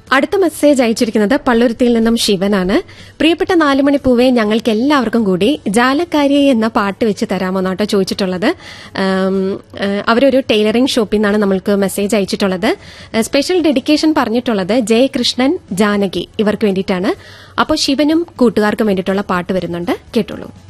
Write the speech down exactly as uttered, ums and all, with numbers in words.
അടുത്ത മെസ്സേജ് അയച്ചിരിക്കുന്നത് പള്ളുരുത്തിയിൽ നിന്നും ശിവനാണ്. പ്രിയപ്പെട്ട നാലുമണി പൂവെ, ഞങ്ങൾക്ക് എല്ലാവർക്കും കൂടി ജാലക്കാരി എന്ന പാട്ട് വെച്ച് തരാമോ എന്നാട്ടോ ചോദിച്ചിട്ടുള്ളത്. അവരൊരു ടൈലറിംഗ് ഷോപ്പിൽ നിന്നാണ് നമ്മൾക്ക് മെസ്സേജ് അയച്ചിട്ടുള്ളത്. സ്പെഷ്യൽ ഡെഡിക്കേഷൻ പറഞ്ഞിട്ടുള്ളത് ജയകൃഷ്ണൻ, ജാനകി ഇവർക്ക് വേണ്ടിയിട്ടാണ്. അപ്പോൾ ശിവനും കൂട്ടുകാർക്കും വേണ്ടിയിട്ടുള്ള പാട്ട് വരുന്നുണ്ട്, കേട്ടോളൂ.